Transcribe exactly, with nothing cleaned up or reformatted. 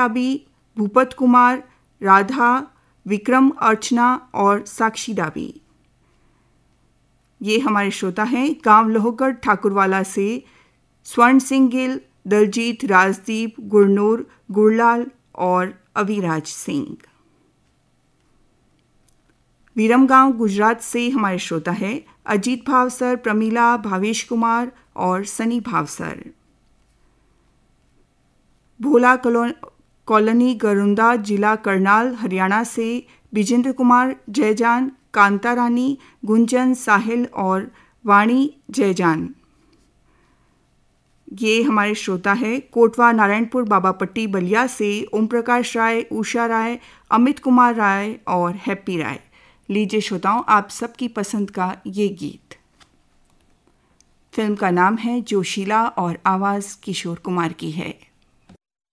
डाबी, भूपत कुमार, राधा, विक्रम, अर्चना और साक्षी डाबी। ये हमारे श्रोता हैं गांव लोहगढ़ ठाकुरवाला से स्वर्ण सिंह गिल, दलजीत, राजदीप, गुरनूर, गुरलाल और अविराज सिंह। विरमगांव गुजरात से हमारे श्रोता है अजीत भावसर, प्रमीला, भावेश कुमार और सनी भावसर। भोला कॉलोनी गरुंदा, जिला करनाल, हरियाणा से विजेंद्र कुमार, जयजान, कांता रानी, गुंजन, साहिल और वाणी जयजान। ये हमारे श्रोता है कोटवा नारायणपुर बाबापट्टी बलिया से ओम प्रकाश राय, उषा राय, अमित कुमार राय और हैप्पी राय। लीजिए श्रोताओं, आप सबकी पसंद का ये गीत। फिल्म का नाम है जोशीला और आवाज़ किशोर कुमार की है।